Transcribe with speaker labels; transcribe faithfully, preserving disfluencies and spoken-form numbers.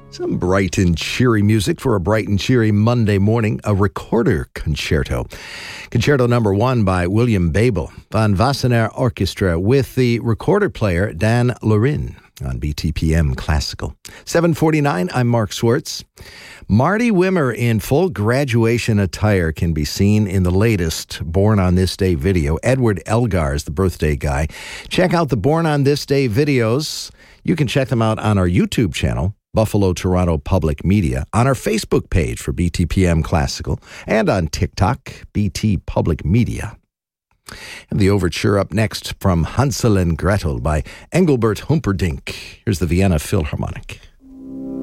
Speaker 1: Some bright and cheery music for a bright and cheery Monday morning, a recorder concerto. Concerto number one by William Babel, Van Wassenaar Orchestra, with the recorder player Dan Lorin on B T P M Classical. seven forty-nine, I'm Mark Swartz. Marty Wimmer in full graduation attire can be seen in the latest Born on This Day video. Edward Elgar is the birthday guy. Check out the Born on This Day videos. You can check them out on our YouTube channel, Buffalo Toronto Public Media, on our Facebook page for B T P M Classical, and on TikTok, B T Public Media. And the overture up next from Hansel and Gretel by Engelbert Humperdinck. Here's the Vienna Philharmonic.